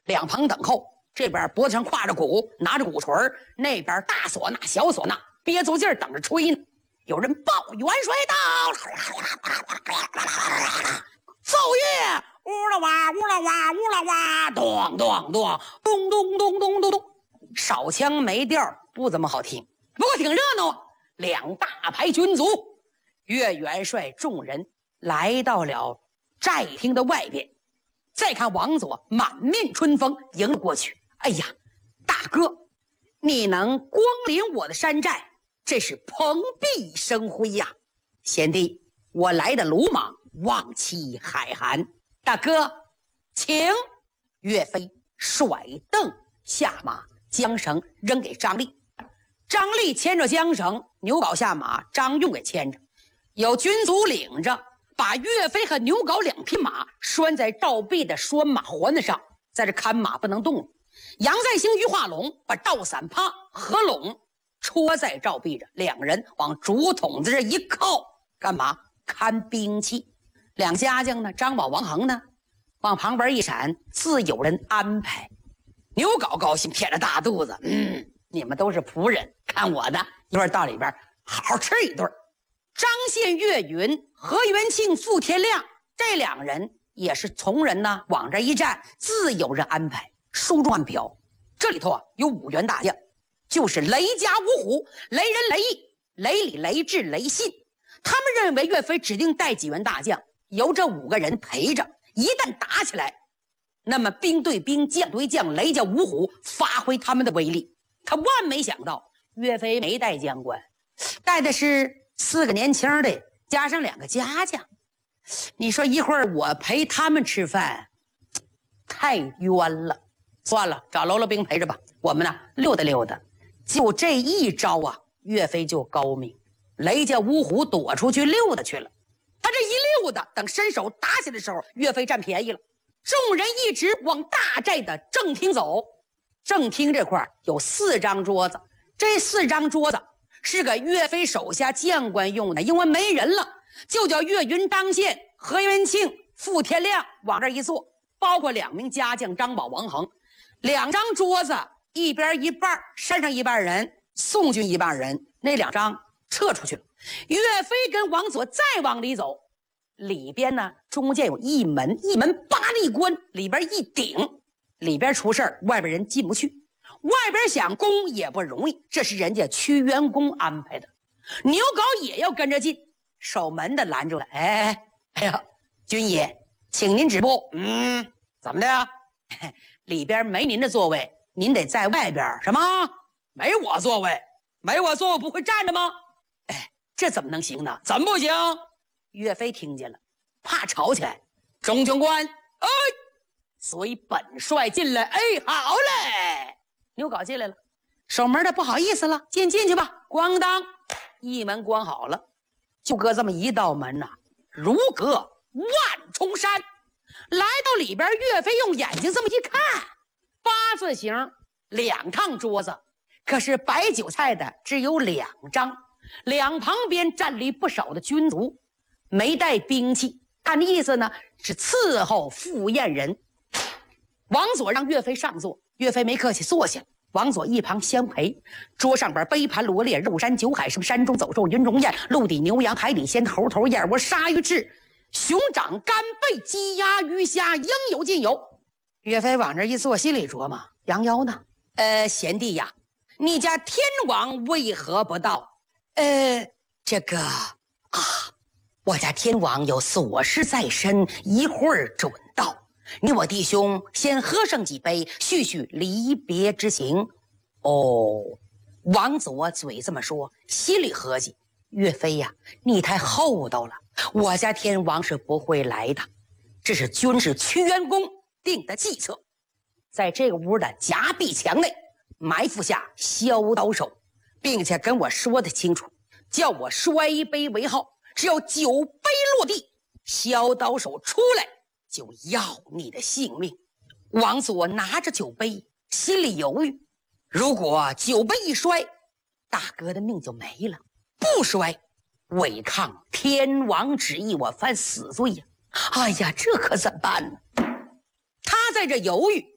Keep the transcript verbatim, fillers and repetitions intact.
两旁等候。这边脖子上挎着鼓，拿着鼓槌，那边大唢呐、小唢呐憋足劲儿等着吹呢。有人报元帅到，奏乐，呜啦哇，呜啦哇，呜啦哇，咚咚咚，咚咚咚咚咚咚，少腔没调，不怎么好听，不过挺热闹啊。两大排军卒，岳元帅众人来到了寨厅的外边，再看王佐满面春风迎了过去。哎呀，大哥，你能光临我的山寨，这是蓬荜生辉呀！贤弟，我来的鲁莽，望其海涵。大哥，请。岳飞甩蹬下马，缰绳扔给张力。张力牵着缰绳，牛皋下马，张用给牵着。有军卒领着，把岳飞和牛皋两匹马拴在赵壁的拴马环子上，在这看马不能动。杨再兴、于化龙把赵散趴、何龙戳在赵壁着，两个人往竹筒子这一靠，干嘛？看兵器。两家将呢，张宝、王恒呢，往旁边一闪，自有人安排。牛皋高兴，撇着大肚子，嗯，你们都是仆人，看我的，一会儿到里边好好吃一顿。张宪、岳云、何元庆、傅天亮这两个人也是从人呢，往这一站，自有人安排。书中暗表，这里头啊有五员大将，就是雷家五虎、雷人、雷毅、雷礼、雷志、雷信。他们认为岳飞指定带几员大将，由这五个人陪着，一旦打起来，那么兵对兵、将对将，雷家五虎发挥他们的威力。他万没想到，岳飞没带将官，带的是四个年轻的，加上两个家将。你说一会儿我陪他们吃饭，太冤了。算了，找喽啰兵陪着吧，我们呢溜达溜达。就这一招啊，岳飞就高明。雷家五虎躲出去溜达去了，他这一溜达，等伸手打起来的时候，岳飞占便宜了。众人一直往大寨的正厅走。正厅这块有四张桌子，这四张桌子是给岳飞手下将官用的，因为没人了，就叫岳云、张宪、何元庆、傅天亮往这一坐，包括两名家将张宝、王恒。两张桌子，一边一半，山上一半人，宋军一半人，那两张撤出去了。岳飞跟王佐再往里走，里边呢中间有一门，一门八力关，里边一顶，里边出事儿，外边人进不去，外边想攻也不容易，这是人家屈原公安排的。牛皋也要跟着进，守门的拦住了，哎哎呀，军爷，请您止步。嗯，怎么的呀？里边没您的座位，您得在外边。什么？没我座位？没我座位不会站着吗？哎，这怎么能行呢？怎么不行？岳飞听见了，怕吵起来。中军官，哎，随本帅进来。哎，好嘞。牛皋进来了，守门的不好意思了，进进去吧。咣当，一门关好了，就隔这么一道门呐、啊，如隔万重山。来到里边，岳飞用眼睛这么一看，八字形两趟桌子，可是摆酒菜的只有两张，两旁边站立不少的军卒，没带兵器，看的意思呢是伺候赴宴人。王佐让岳飞上座，岳飞没客气坐下，王佐一旁相陪。桌上边杯盘罗列，肉山酒海，什么山中走兽，云中雁，陆地牛羊，海底鲜，猴头燕窝，鲨鱼翅，熊掌、干贝、鸡鸭、鱼虾，应有尽有。岳飞往这一坐，心里琢磨：杨妖呢？呃，贤弟呀，你家天王为何不到？呃，这个啊，我家天王有琐事在身，一会儿准到。你我弟兄先喝上几杯，叙叙离别之情。哦，王佐嘴这么说，心里合计：岳飞呀，你太厚道了，我家天王是不会来的。这是军师屈原公定的计策，在这个屋的夹壁墙内埋伏下削刀手，并且跟我说的清楚，叫我摔杯为号，只要酒杯落地，削刀手出来就要你的性命。王佐拿着酒杯，心里犹豫，如果酒杯一摔，大哥的命就没了；不摔，违抗天王旨意，我犯死罪呀！哎呀，这可怎么办呢？他在这犹豫，